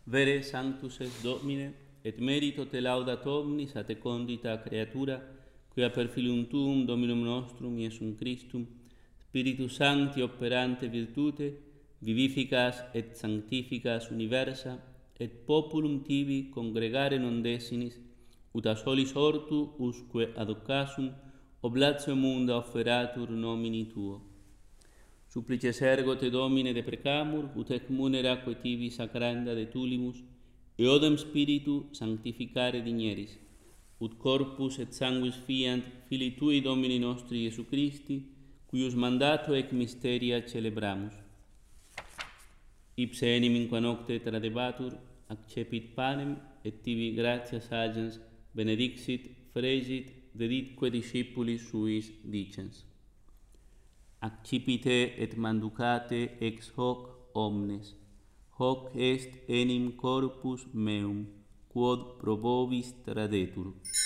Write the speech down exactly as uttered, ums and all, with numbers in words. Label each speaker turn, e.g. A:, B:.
A: Vere sanctus est Domine, et merito te laudat omnis a te condita creatura, quia per filium tuum Dominum nostrum Iesum Christum, Spiritus Sancti operante virtute, vivificas et sanctificas universa, et populum tibi congregare non desinis, ut a solis ortu usque ad occasum oblatio munda offeratur nomini tuo. Supplices ergo te Domine deprecamur, ut ec munera quae tibi sacranda de tulimus, eodem spiritu sanctificare digneris, ut corpus et sanguis fiant Filii Tui Domini nostri Iesu Christi, cuius mandato ec mysteria celebramus. Ipse enim in qua nocte tradebatur, accepit panem, et tibi gratias agens benedixit, fregit, deditque discipulis suis dicens. Accipite et manducate ex hoc omnes, hoc est enim corpus meum, quod pro vobis tradetur.